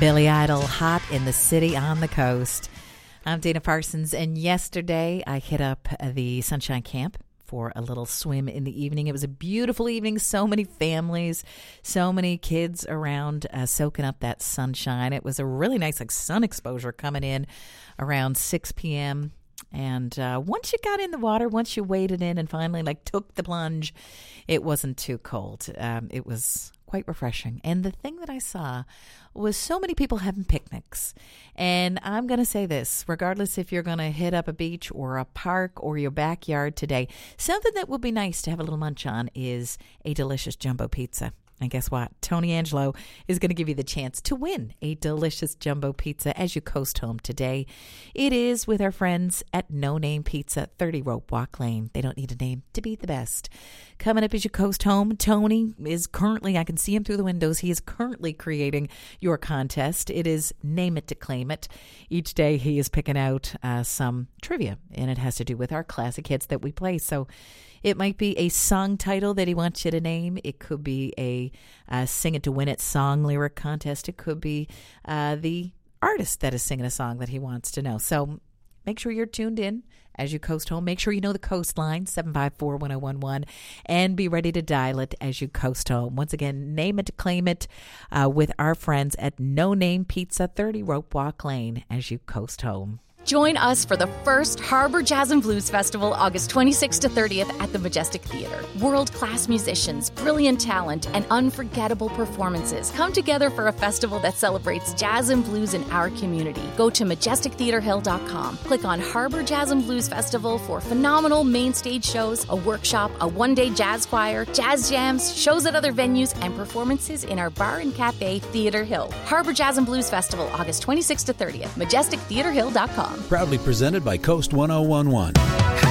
Billy Idol, Hot in the City on the Coast. I'm Dana Parsons, and yesterday I hit up the Sunshine Camp for a little swim in the evening. It was a beautiful evening. So many families, so many kids around soaking up that sunshine. It was a really nice sun exposure coming in around 6 p.m. And once you got in the water, once you waded in and finally took the plunge, it wasn't too cold. It was quite refreshing. And the thing that I saw was so many people having picnics. And I'm going to say this, regardless if you're going to hit up a beach or a park or your backyard today, something that would be nice to have a little munch on is a delicious jumbo pizza. And guess what? Tony Angelo is going to give you the chance to win a delicious jumbo pizza as you coast home today. It is with our friends at No Name Pizza, 30 Rope Walk Lane. They don't need a name to be the best. Coming up as you coast home, Tony is currently, I can see him through the windows, he is currently creating your contest. It is Name It to Claim It. Each day he is picking out some trivia, and it has to do with our classic hits that we play. So it might be a song title that he wants you to name. It could be a Sing It to Win It song lyric contest. It could be the artist that is singing a song that he wants to know. So make sure you're tuned in as you coast home. Make sure you know the coastline, 754-1011, and be ready to dial it as you coast home. Once again, Name It to Claim It with our friends at No Name Pizza, 30 Rope Walk Lane as you coast home. Join us for the first Harbor Jazz and Blues Festival, August 26th to 30th at the Majestic Theater. World-class musicians, brilliant talent, and unforgettable performances come together for a festival that celebrates jazz and blues in our community. Go to MajesticTheaterHill.com. Click on Harbor Jazz and Blues Festival for phenomenal main stage shows, a workshop, a one-day jazz choir, jazz jams, shows at other venues, and performances in our bar and cafe, Theater Hill. Harbor Jazz and Blues Festival, August 26th to 30th. MajesticTheaterHill.com. Proudly presented by Coast 1011.